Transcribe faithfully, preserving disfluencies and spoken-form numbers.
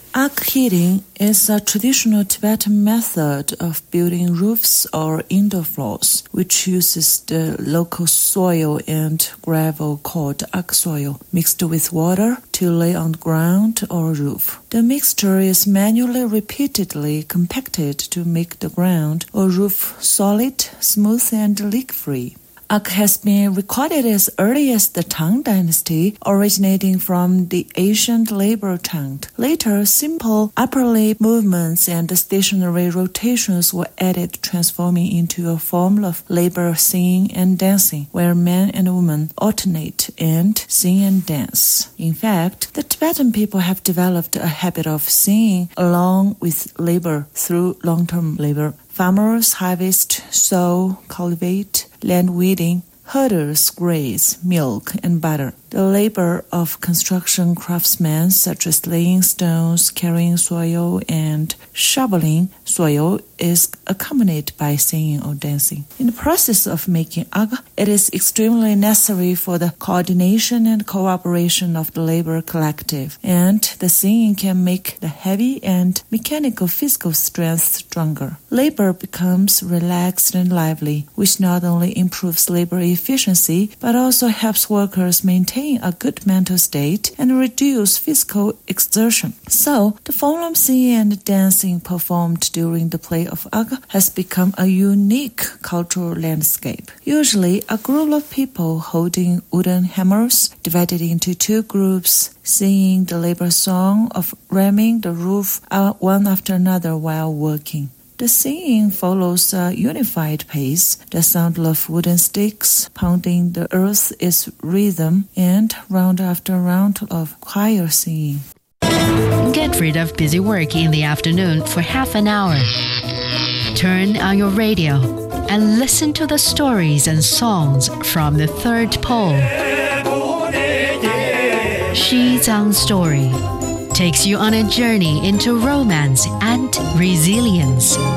Arc heating is a traditional Tibetan method of building roofs or indoor floors, which uses the local soil and gravel called arc soil mixed with water to lay on the ground or roof. The mixture is manually repeatedly compacted to make the ground or roof solid, smooth, and leak-free. Arc has been recorded as early as the Tang Dynasty, originating from the ancient labor chant. Later, simple upper lip movements and stationary rotations were added, transforming into a form of labor singing and dancing, where men and women alternate and sing and dance. In fact, the Tibetan people have developed a habit of singing along with labor through long-term labor. Farmers harvest, sow, cultivate, land weeding, herders graze, milk, and butter. The labor of construction craftsmen, such as laying stones, carrying soil, and shoveling soil, is accompanied by singing or dancing. In the process of making arc, it is extremely necessary for the coordination and cooperation of the labor collective, and the singing can make the heavy and mechanical physical strength stronger. Labor becomes relaxed and lively, which not only improves labor efficiency, but also helps workers maintain a good mental state and reduce physical exertion. So, the form of singing and dancing performed during the play of arc has become a unique cultural landscape. Usually, a group of people holding wooden hammers, divided into two groups, singing the labor song of ramming the roof one after another while working. The singing follows a unified pace. The sound of wooden sticks pounding the earth is rhythm, and round after round of choir singing. Get rid of busy work in the afternoon for half an hour. Turn on your radio and listen to the stories and songs from the third pole. Xizang Story takes you on a journey into romance and resilience.